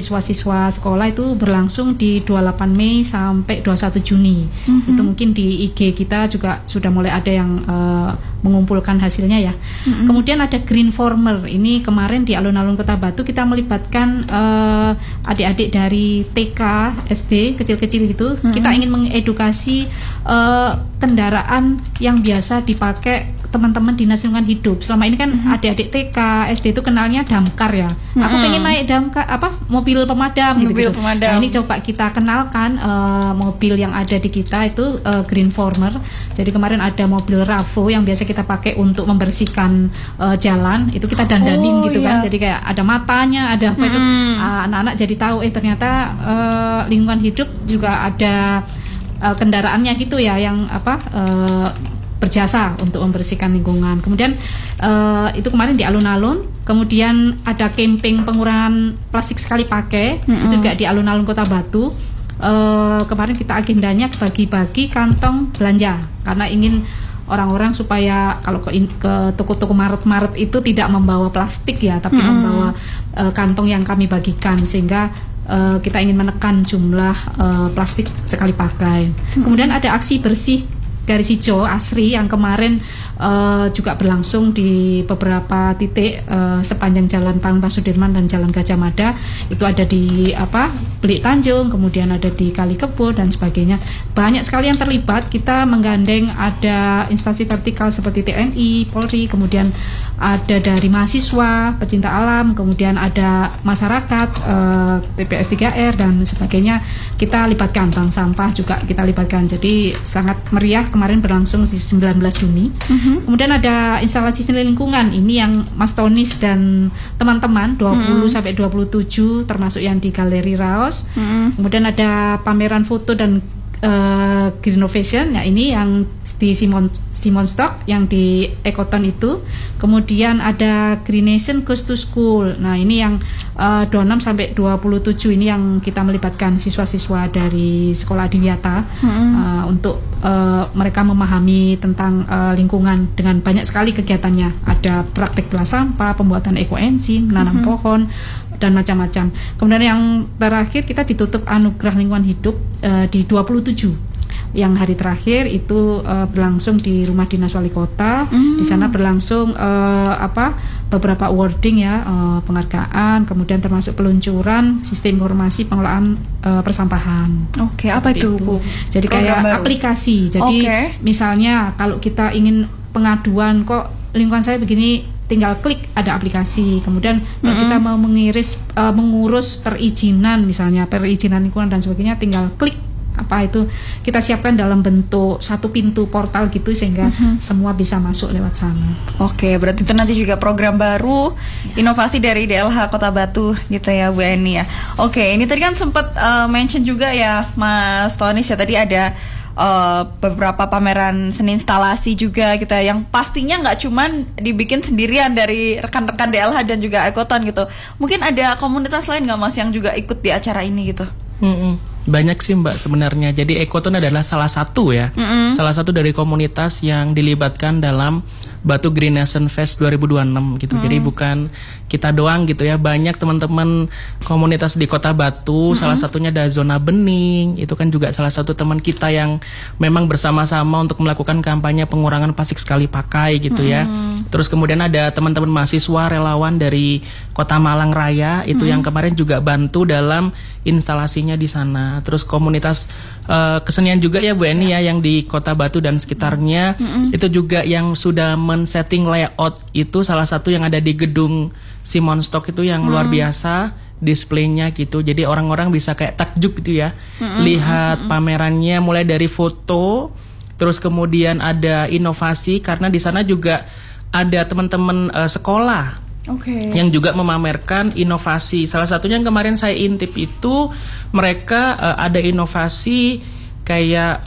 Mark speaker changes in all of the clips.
Speaker 1: siswa-siswa sekolah itu berlangsung di 28 Mei sampai 21 Juni. Itu mungkin di IG kita juga sudah mulai ada yang mengumpulkan hasilnya ya. Kemudian ada Green Farmer. Ini kemarin di alun-alun Kota Batu kita melibatkan adik-adik dari TK, SD, kecil-kecil gitu. Kita ingin mengedukasi kendaraan yang biasa dipakai teman-teman dinas lingkungan hidup. Selama ini kan adik-adik TK, SD itu kenalnya damkar ya. Aku pengen naik damkar mobil pemadam gitu. Nah, ini coba kita kenalkan mobil yang ada di kita itu Green Farmer. Jadi kemarin ada mobil Ravo yang biasa kita pakai untuk membersihkan jalan, itu kita dandanin gitu kan. Jadi kayak ada matanya, ada apa itu. Anak-anak jadi tahu ternyata lingkungan hidup juga ada kendaraannya gitu ya yang berjasa untuk membersihkan lingkungan. Kemudian itu kemarin di alun-alun. Kemudian ada camping pengurangan plastik sekali pakai. Itu juga di alun-alun Kota Batu. Kemarin kita agendanya bagi-bagi kantong belanja karena ingin orang-orang supaya kalau ke toko-toko Maret itu tidak membawa plastik ya, tapi membawa kantong yang kami bagikan sehingga kita ingin menekan jumlah plastik sekali pakai. Kemudian ada aksi bersih garis hijau ASRI yang kemarin juga berlangsung di beberapa titik sepanjang Jalan Panglima Sudirman dan Jalan Gajah Mada. Itu ada di Belik Tanjung, kemudian ada di Kali Kebo dan sebagainya. Banyak sekali yang terlibat. Kita menggandeng ada instansi vertikal seperti TNI, Polri, kemudian ada dari mahasiswa, pecinta alam, kemudian ada masyarakat, TPS 3R dan sebagainya. Kita libatkan bank sampah juga kita libatkan. Jadi sangat meriah. Kemarin berlangsung di 19 Juni. Kemudian ada instalasi seni lingkungan. Ini yang Mas Tonis dan teman-teman 20 sampai 27 termasuk yang di Galeri Raos. Kemudian ada pameran foto dan Green Innovation. Nah, ini yang di Simon Stock yang di Ekoton itu. Kemudian ada Green Nation Goes to School. Nah, ini yang 26 sampai 27 ini yang kita melibatkan siswa-siswa dari Sekolah Adiwiyata untuk mereka memahami tentang lingkungan dengan banyak sekali kegiatannya. Ada praktek pilah sampah, pembuatan ekoenzim, menanam pohon dan macam-macam. Kemudian yang terakhir kita ditutup anugerah lingkungan hidup di 27. Yang hari terakhir itu berlangsung di Rumah Dinas Wali Kota. Di sana berlangsung beberapa awarding ya, penghargaan, kemudian termasuk peluncuran sistem informasi pengelolaan persampahan. Oke, apa itu, Bu? Jadi kayak aplikasi. Jadi misalnya kalau kita ingin pengaduan kok lingkungan saya begini, tinggal klik ada aplikasi. Kemudian kalau kita mau mengurus perizinan misalnya perizinan lingkungan dan sebagainya, tinggal klik itu kita siapkan dalam bentuk satu pintu portal gitu sehingga semua bisa masuk lewat sana. Oke, berarti itu nanti juga program baru inovasi dari DLH Kota Batu gitu ya, Bu Eni ya. Oke, ini tadi kan sempat mention juga ya Mas Tonis ya, tadi ada beberapa pameran seni instalasi juga gitu ya, yang pastinya nggak cuman dibikin sendirian dari rekan-rekan DLH dan juga Ekoton gitu. Mungkin ada komunitas lain nggak Mas yang juga ikut di acara ini gitu?
Speaker 2: Banyak sih Mbak sebenarnya. Jadi Ekoton adalah salah satu ya, salah satu dari komunitas yang dilibatkan dalam Batu Green Nation Fest 2026 gitu. Jadi bukan kita doang gitu ya, banyak teman-teman komunitas di Kota Batu. Salah satunya ada Zona Bening, itu kan juga salah satu teman kita yang memang bersama-sama untuk melakukan kampanye pengurangan plastik sekali pakai gitu ya. Terus kemudian ada teman-teman mahasiswa relawan dari Kota Malang Raya itu yang kemarin juga bantu dalam instalasinya di sana. Terus komunitas kesenian juga ya Bu Eni ya, yang di Kota Batu dan sekitarnya itu juga yang sudah men-setting layout itu salah satu yang ada di gedung Simon Stock itu yang luar biasa displaynya gitu. Jadi orang-orang bisa kayak takjub gitu ya, lihat pamerannya mulai dari foto, terus kemudian ada inovasi karena di sana juga ada teman-teman sekolah yang juga memamerkan inovasi. Salah satunya yang kemarin saya intip itu mereka ada inovasi kayak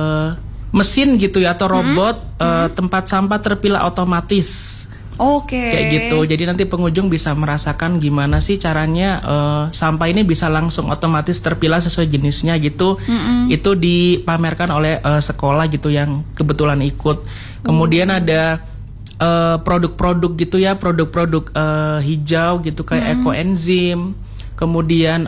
Speaker 2: mesin gitu ya, atau robot tempat sampah terpilah otomatis. Kayak gitu. Jadi nanti pengunjung bisa merasakan gimana sih caranya sampah ini bisa langsung otomatis terpilah sesuai jenisnya gitu. Itu dipamerkan oleh sekolah gitu yang kebetulan ikut. Kemudian ada produk-produk gitu ya, produk-produk hijau gitu kayak ekoenzim. Kemudian